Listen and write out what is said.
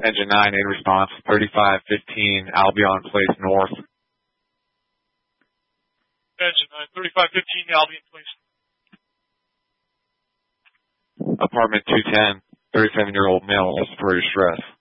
Engine 9 in response, 3515 Albion Place North. Engine 9, 3515 Albion Place. Apartment 210, 37-year-old male, respiratory distress.